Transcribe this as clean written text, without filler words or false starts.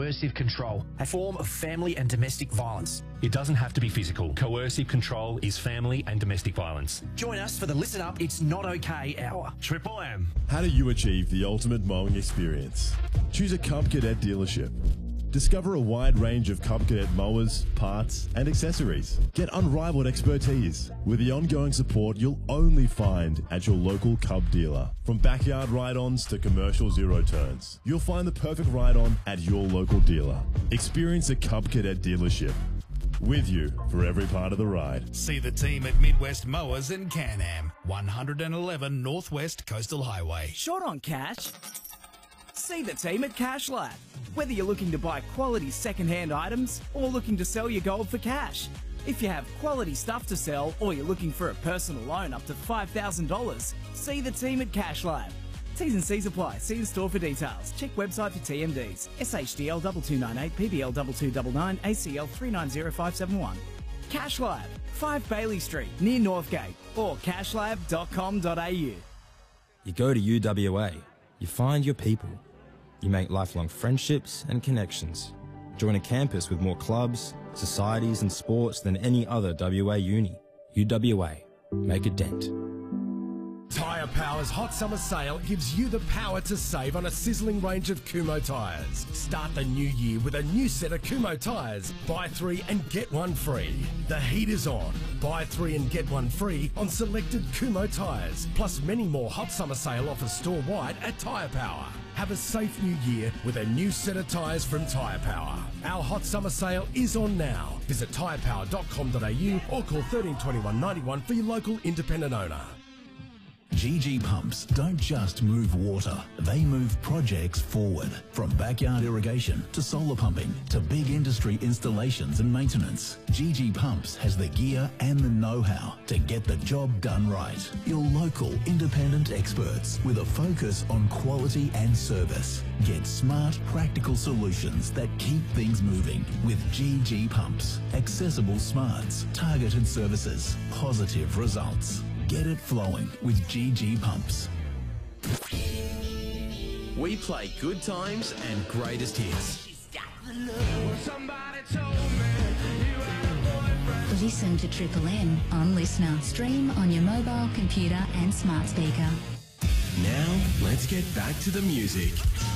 coercive control, a form of family and domestic violence. It doesn't have to be physical. Coercive control is family and domestic violence. Join us for the Listen Up, It's Not Okay hour. Triple M. How do you achieve the ultimate mowing experience? Choose a Cub Cadet dealership. Discover a wide range of Cub Cadet mowers, parts, and accessories. Get unrivaled expertise with the ongoing support you'll only find at your local Cub dealer. From backyard ride-ons to commercial zero turns, you'll find the perfect ride-on at your local dealer. Experience a Cub Cadet dealership with you for every part of the ride. See the team at Midwest Mowers in Can-Am, 111 Northwest Coastal Highway. Short on cash? See the team at Cash Lab. Whether you're looking to buy quality second-hand items or looking to sell your gold for cash. If you have quality stuff to sell or you're looking for a personal loan up to $5,000, see the team at Cash Lab. T's and C's apply. See the store for details. Check website for TMDs. SHDL 2298, PBL 2299, ACL 390571. Cash Lab, 5 Bailey Street, near Northgate, or cashlab.com.au. You go to UWA, you find your people. You make lifelong friendships and connections. Join a campus with more clubs, societies and sports than any other WA uni. UWA, make a dent. Tyre Power's Hot Summer Sale gives you the power to save on a sizzling range of Kumho tyres. Start the new year with a new set of Kumho tyres. Buy 3 and get 1 free. The heat is on. Buy 3 and get 1 free on selected Kumho tyres. Plus many more Hot Summer Sale offers store-wide at Tyre Power. Have a safe new year with a new set of tyres from Tyre Power. Our Hot Summer Sale is on now. Visit tyrepower.com.au or call 13 21 91 for your local independent owner. GG Pumps don't just move water, they move projects forward. From backyard irrigation to solar pumping to big industry installations and maintenance, GG Pumps has the gear and the know-how to get the job done right. Your local independent experts with a focus on quality and service. Get smart, practical solutions that keep things moving with GG Pumps. Accessible smarts, targeted services, positive results. Get it flowing with GG Pumps. We play good times and greatest hits. Listen to Triple M on Listener. Stream on your mobile, computer and smart speaker. Now, let's get back to the music.